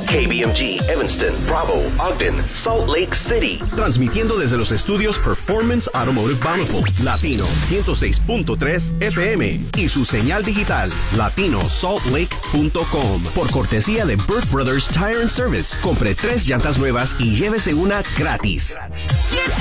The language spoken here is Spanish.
KBMG, Evanston, Bravo, Ogden, Salt Lake City. Transmitiendo desde los estudios Performance Automotive Bountiful, Latino 106.3 FM y su señal digital latinosaltlake.com. Por cortesía de Burt Brothers Tire and Service, compre 3 llantas nuevas y llévese una gratis.